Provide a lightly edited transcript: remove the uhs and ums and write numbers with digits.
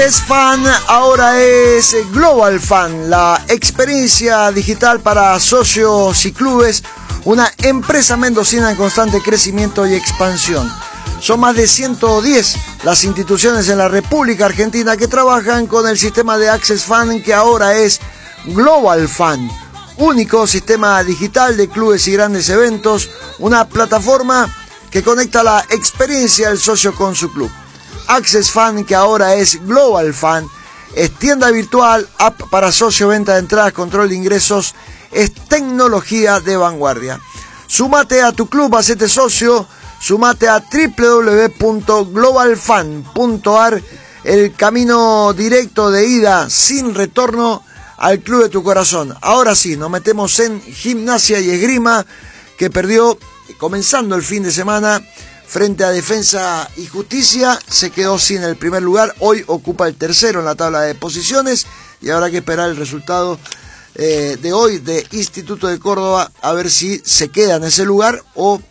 Fan ahora es Global Fan, la experiencia digital para socios y clubes, una empresa mendocina en constante crecimiento y expansión. Son más de 110 las instituciones en la República Argentina que trabajan con el sistema de Access Fan, que ahora es Global Fan, único sistema digital de clubes y grandes eventos, una plataforma que conecta la experiencia del socio con su club. Access Fan, que ahora es Global Fan, es tienda virtual, app para socio, venta de entradas, control de ingresos, es tecnología de vanguardia. Sumate a tu club, hacete socio, sumate a www.globalfan.ar, el camino directo de ida sin retorno al club de tu corazón. Ahora sí, nos metemos en Gimnasia y Esgrima, que perdió comenzando el fin de semana frente a Defensa y Justicia, se quedó sin el primer lugar, hoy ocupa el tercero en la tabla de posiciones y habrá que esperar el resultado de hoy de Instituto de Córdoba a ver si se queda en ese lugar o